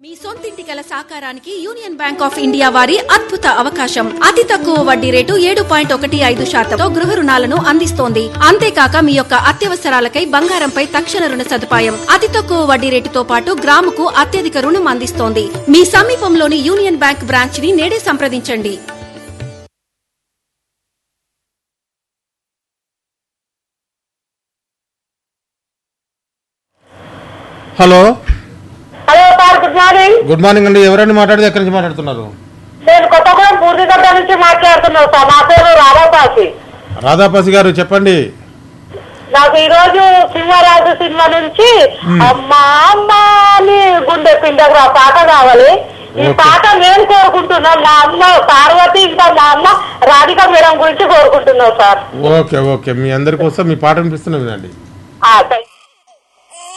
మీ సొంతింటి కల సాకారానికి union bank of India వారి అద్భుత అవకాశం. అతి తక్కువ వడ్డీ రేటు 7.15% గృహ రుణాలను అందిస్తోంది. అంతేకాక మీ యొక్క అత్యవసరాలకై బంగారంపై తక్షణ రుణ సదుపాయం. అతి తక్కువ వడ్డీ రేటుతో పాటు గ్రాముకు అత్యధిక రుణం అందిస్తోంది. మీ సమీపంలోని యూనియన్ బ్యాంక్ బ్రాంచ్ ని నేడే సంప్రదించండి. Hello hello sir, good morning. Good morning అండి. ఎవరండి మాట్లాడేది? ఎక్కడి నుంచి మాట్లాడుతున్నారు? నేను కొత్తగూడెం పూర్తిగడ్డ నుంచి మాట్లాడుతున్నాను సార్. నా పేరు రాధాపాసి. రాధాపాసి గారు చెప్పండి. నాకు ఈ రోజు సింహరాజు సినిమా నుంచి అమ్మా అమ్మా అని గుండె పిండగా పాట కావాలి. ఈ పాట నేను కోరుకుంటున్నాను. మా అమ్మ పార్వతి ఇంకా మా అమ్మ రాధిక మేడం గురించి కోరుకుంటున్నాను సార్. ఓకే ఓకే, మీ అందరి కోసం మీ పాట వినిపిస్తున్నా వినండి.